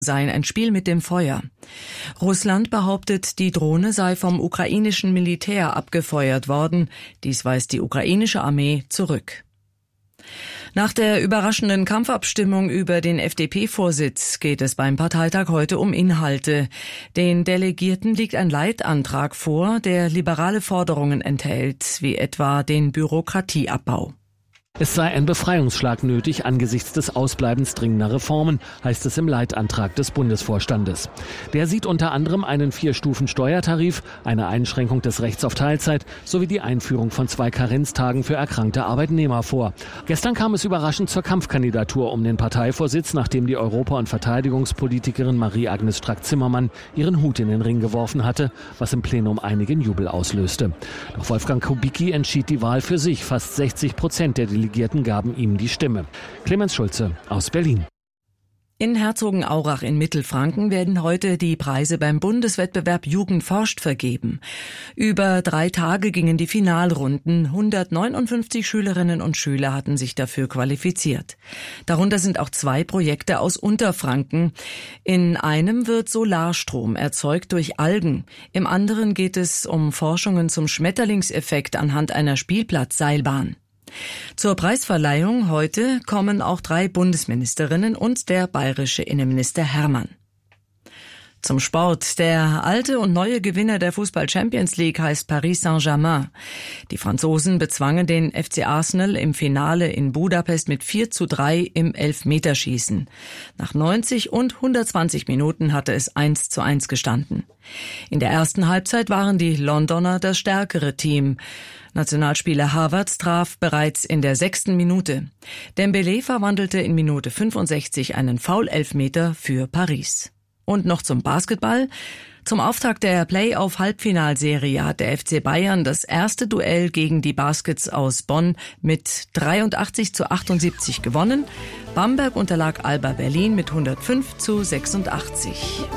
seien ein Spiel mit dem Feuer. Russland behauptet, die Drohne sei vom ukrainischen Militär abgefeuert worden. Dies weist die ukrainische Armee zurück. Nach der überraschenden Kampfabstimmung über den FDP-Vorsitz geht es beim Parteitag heute um Inhalte. Den Delegierten liegt ein Leitantrag vor, der liberale Forderungen enthält, wie etwa den Bürokratieabbau. Es sei ein Befreiungsschlag nötig angesichts des Ausbleibens dringender Reformen, heißt es im Leitantrag des Bundesvorstandes. Der sieht unter anderem einen 4-Stufen-Steuertarif, eine Einschränkung des Rechts auf Teilzeit sowie die Einführung von 2 Karenztagen für erkrankte Arbeitnehmer vor. Gestern kam es überraschend zur Kampfkandidatur um den Parteivorsitz, nachdem die Europa- und Verteidigungspolitikerin Marie-Agnes Strack-Zimmermann ihren Hut in den Ring geworfen hatte, was im Plenum einigen Jubel auslöste. Doch Wolfgang Kubicki entschied die Wahl für sich. Fast 60% der Delegierten gaben ihm die Stimme. Clemens Schulze aus Berlin. In Herzogenaurach in Mittelfranken werden heute die Preise beim Bundeswettbewerb Jugend forscht vergeben. Über 3 Tage gingen die Finalrunden. 159 Schülerinnen und Schüler hatten sich dafür qualifiziert. Darunter sind auch 2 Projekte aus Unterfranken. In einem wird Solarstrom erzeugt durch Algen. Im anderen geht es um Forschungen zum Schmetterlingseffekt anhand einer Spielplatzseilbahn. Zur Preisverleihung heute kommen auch 3 Bundesministerinnen und der bayerische Innenminister Hermann. Zum Sport. Der alte und neue Gewinner der Fußball-Champions League heißt Paris Saint-Germain. Die Franzosen bezwangen den FC Arsenal im Finale in Budapest mit 4:3 im Elfmeterschießen. Nach 90 und 120 Minuten hatte es 1:1 gestanden. In der ersten Halbzeit waren die Londoner das stärkere Team. Nationalspieler Havertz traf bereits in der 6. Minute. Dembélé verwandelte in Minute 65 einen Foul-Elfmeter für Paris. Und noch zum Basketball. Zum Auftakt der Play-Off-Halbfinalserie hat der FC Bayern das erste Duell gegen die Baskets aus Bonn mit 83:78 gewonnen. Bamberg unterlag Alba Berlin mit 105:86.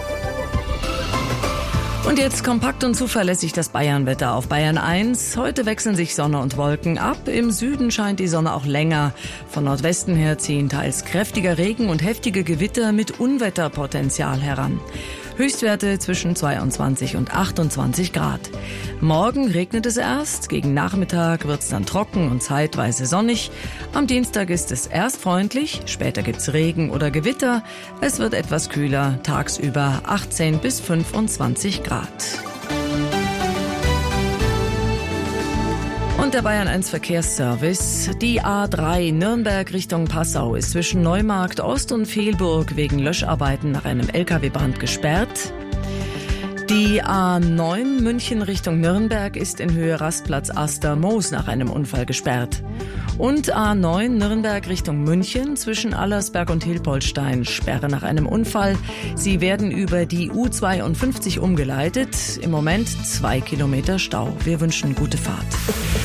Und jetzt kompakt und zuverlässig das Bayern-Wetter auf Bayern 1. Heute wechseln sich Sonne und Wolken ab. Im Süden scheint die Sonne auch länger. Von Nordwesten her ziehen teils kräftiger Regen und heftige Gewitter mit Unwetterpotenzial heran. Höchstwerte zwischen 22 und 28 Grad. Morgen regnet es erst, gegen Nachmittag wird es dann trocken und zeitweise sonnig. Am Dienstag ist es erst freundlich, später gibt's Regen oder Gewitter. Es wird etwas kühler, tagsüber 18 bis 25 Grad. Und der Bayern 1 Verkehrsservice. Die A3 Nürnberg Richtung Passau ist zwischen Neumarkt Ost und Vehlburg wegen Löscharbeiten nach einem LKW-Brand gesperrt. Die A9 München Richtung Nürnberg ist in Höhe Rastplatz Aster-Moos nach einem Unfall gesperrt. Und A9 Nürnberg Richtung München zwischen Allersberg und Hilpoltstein Sperre nach einem Unfall. Sie werden über die U52 umgeleitet. Im Moment 2 Kilometer Stau. Wir wünschen gute Fahrt.